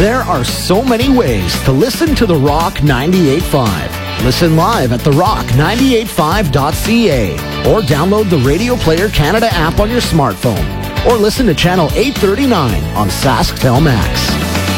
There are so many ways to listen to The Rock 98.5. Listen live at therock985.ca or download the Radio Player Canada app on your smartphone or listen to Channel 839 on SaskTel Max.